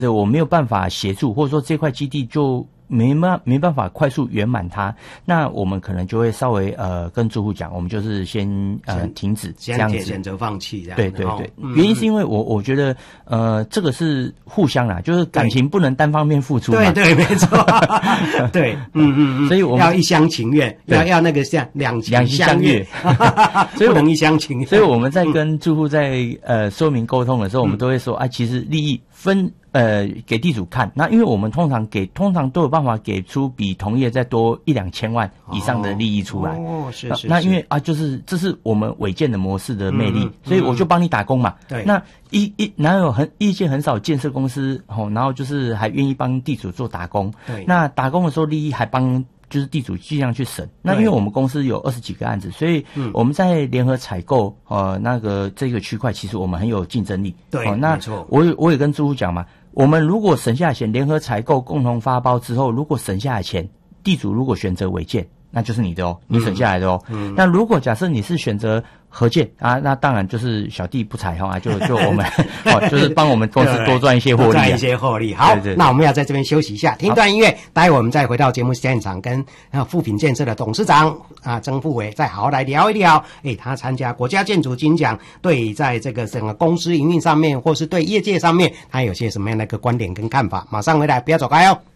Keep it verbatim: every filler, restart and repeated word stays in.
我没有办法协助，或者说这块基地就没办没办法快速圆满它，那我们可能就会稍微呃跟住户讲，我们就是先呃停止这样子， 选择放弃这样。 对对对，嗯、原因是因为我我觉得呃这个是互相啦，就是感情不能单方面付出嘛。 对对，没错。对，嗯嗯嗯， 所以我们要一厢情愿，要要那个像两两情相悦， 所以不能一厢情愿。 所以我们在跟住户在呃说明沟通的时候，我们都会说啊，其实利益分。呃，给地主看，那因为我们通常给，通常都有办法给出比同业再多一两千万以上的利益出来。 哦，是是是。 那因为啊，就是这是我们违建的模式的魅力，嗯、所以我就帮你打工嘛。 对。 那一一哪有很意见很少建设公司哦，然后就是还愿意帮地主做打工。 对。 那打工的时候利益还帮。就是地主尽量去省。那因为我们公司有二十几个案子，所以我们在联合采购呃那个这个区块，其实我们很有竞争力。 对， 哦，那没错。 我也我也跟住户讲嘛，我们如果省下来钱，联合采购共同发包之后，如果省下来钱，地主如果选择违建，那就是你的哦，你省下来的哦。嗯。那如果假设你是选择合建啊，那当然就是小弟不才哈，就就我们哦，就是帮我们公司多赚一些获利、啊， 赚一些获利。好，对对对，那我们要在这边休息一下，听段音乐，待会我们再回到节目现场，跟啊富品建设的董事长啊曾富伟再好好来聊一聊。诶，他参加国家建筑金奖，对在这个整个公司营运上面，或是对业界上面，他有些什么样的一个观点跟看法？马上回来，不要走开哦。